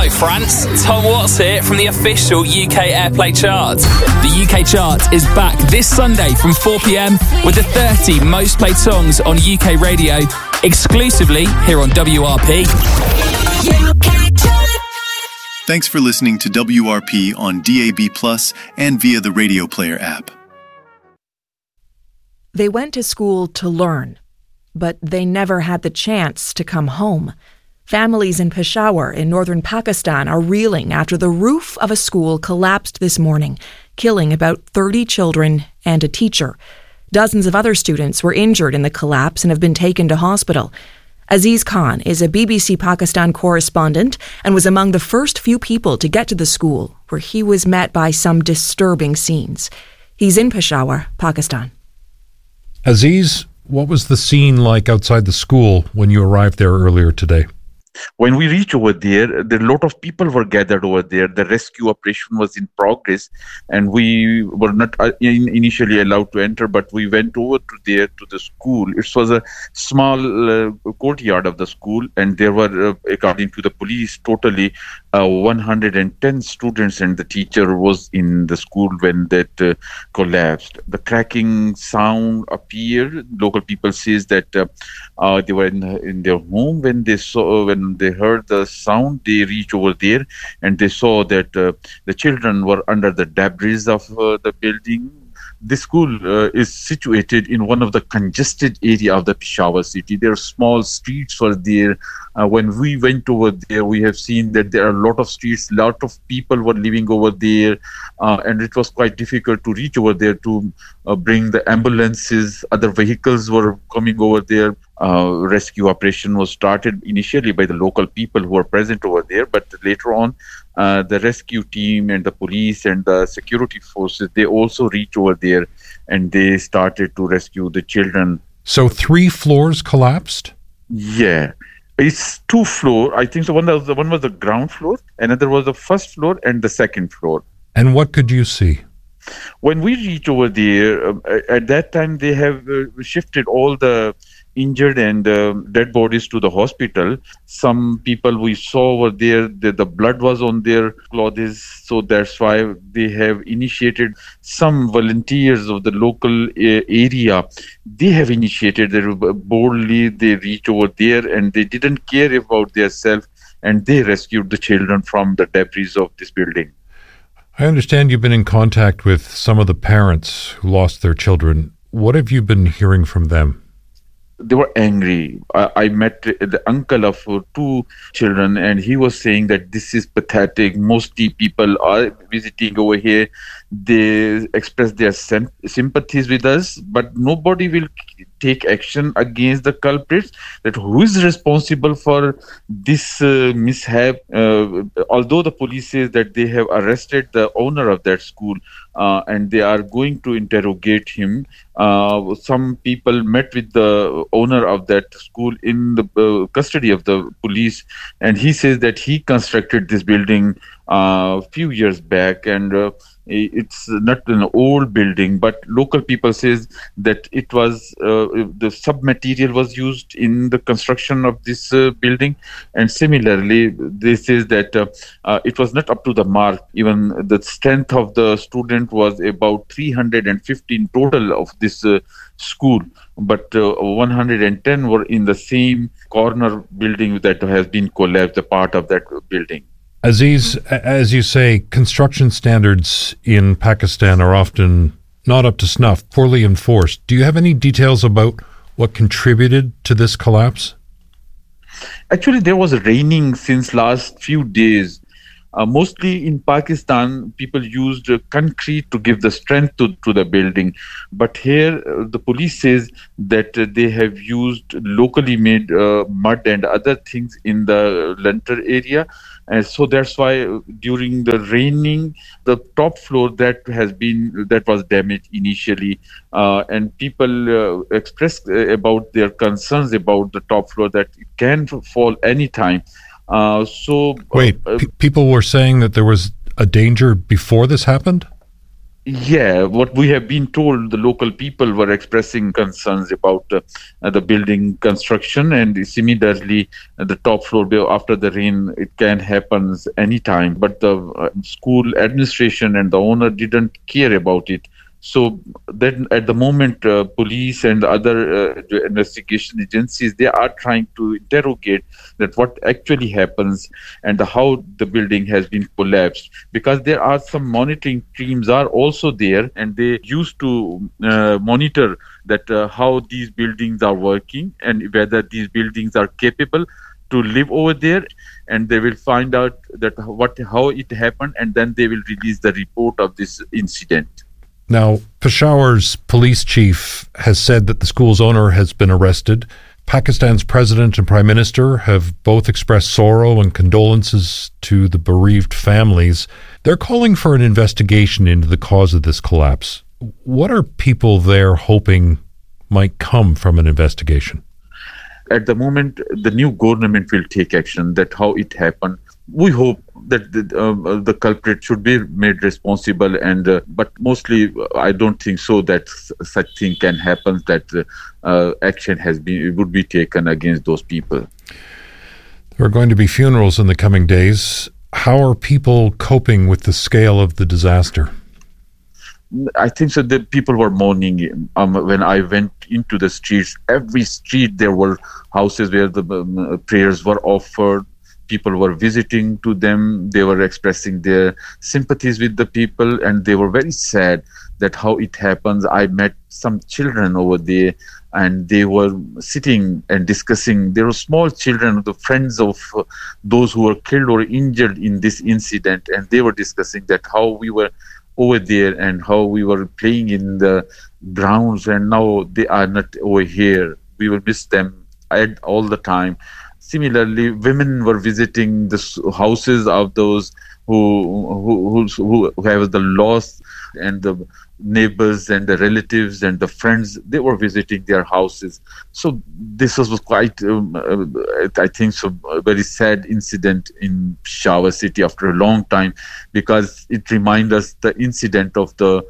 Hello France, Tom Watts here from the official UK Airplay chart. The UK chart is back this Sunday from 4pm with the 30 most played songs on UK radio, exclusively here on WRP. Thanks for listening to WRP on DAB+ and via the Radio Player app. They went to school to learn, but they never had the chance to come home. Families in Peshawar in northern Pakistan are reeling after the roof of a school collapsed this morning, killing about 30 children and a teacher. Dozens of other students were injured in the collapse and have been taken to hospital. Aziz Khan is a BBC Pakistan correspondent and was among the first few people to get to the school, where he was met by some disturbing scenes. He's in Peshawar, Pakistan. Aziz, what was the scene like outside the school when you arrived there earlier today? When we reached over there, a lot of people were gathered over there. The rescue operation was in progress, and we were not initially allowed to enter, but we went over to the school. It was a small courtyard of the school, and there were, according to the police, totally 110 students, and the teacher was in the school when that collapsed. The cracking sound appeared. Local people says that they were in their home when they heard the sound. They reached over there and they saw that the children were under the debris of the building. This school is situated in one of the congested area of the Peshawar city. There are small streets were there. When we went over there, we have seen that there are a lot of streets, lot of people were living over there, and it was quite difficult to reach over there to bring the ambulances. Other vehicles were coming over there. Rescue operation was started initially by the local people who were present over there, but later on, the rescue team and the police and the security forces, they also reached over there and they started to rescue the children. So 3 floors collapsed? Yeah. It's 2 floors. I think so. One was the ground floor, another was the first floor and the second floor. And what could you see? When we reached over there, at that time they have shifted all the injured and dead bodies to the hospital. Some people we saw were there, the blood was on their clothes, so that's why they have initiated. Some volunteers of the local area, they have initiated, boldly they reached over there and they didn't care about their self, and they rescued the children from the debris of this building. I understand you've been in contact with some of the parents who lost their children. What have you been hearing from them? They were angry. I met the uncle of 2 children, and he was saying that this is pathetic. Mostly people are visiting over here. They express their sympathies with us, but nobody will take action against the culprits. That who is responsible for this mishap? Although the police says that they have arrested the owner of that school and they are going to interrogate him. Some people met with the owner of that school in the custody of the police, and he says that he constructed this building a few years back, and it's not an old building, but local people says that it was the sub-material was used in the construction of this building, and similarly they says that it was not up to the mark. Even the strength of the student was about 315 total of this school, but 110 were in the same corner building that has been collapsed, a part of that building. Aziz, as you say, construction standards in Pakistan are often not up to snuff, poorly enforced. Do you have any details about what contributed to this collapse? Actually, there was raining since last few days. Mostly in Pakistan, people used concrete to give the strength to the building. But here, the police says that they have used locally made mud and other things in the lintel area. And so that's why during the raining, the top floor that was damaged initially, and people expressed about their concerns about the top floor that it can fall anytime. Wait, people were saying that there was a danger before this happened? Yeah, what we have been told, the local people were expressing concerns about the building construction, and similarly, the top floor after the rain, it can happen anytime. But the school administration and the owner didn't care about it. So then at the moment, police and other investigation agencies, they are trying to interrogate that what actually happens and how the building has been collapsed. Because there are some monitoring teams are also there, and they used to monitor that how these buildings are working and whether these buildings are capable to live over there, and they will find out that how it happened, and then they will release the report of this incident. Now, Peshawar's police chief has said that the school's owner has been arrested. Pakistan's president and prime minister have both expressed sorrow and condolences to the bereaved families. They're calling for an investigation into the cause of this collapse. What are people there hoping might come from an investigation? At the moment, the new government will take action that how it happened. We hope that the culprit should be made responsible, but mostly I don't think so that such thing can happen, that action would be taken against those people. There are going to be funerals in the coming days. How are people coping with the scale of the disaster? I think so. The people were mourning. When I went into the streets, every street there were houses where the prayers were offered. People were visiting to them. They were expressing their sympathies with the people, and they were very sad that how it happens. I met some children over there, and they were sitting and discussing. There were small children, the friends of those who were killed or injured in this incident, and they were discussing that how we were over there and how we were playing in the grounds, and now they are not over here. We will miss them all the time. Similarly, women were visiting the houses of those who have the loss, and the neighbors and the relatives and the friends, they were visiting their houses. So this was quite, I think, so a very sad incident in Peshawar city after a long time, because it reminds us the incident of the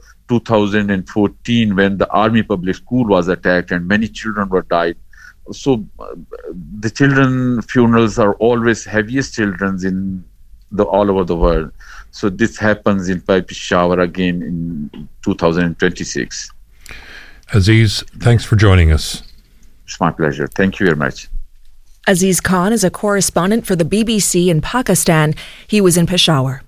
2014 when the Army Public School was attacked and many children were died. So the children funerals are always heaviest children's in all over the world. So this happens in Peshawar again in 2026. Aziz, thanks for joining us. It's my pleasure. Thank you very much. Aziz Khan is a correspondent for the BBC in Pakistan. He was in Peshawar.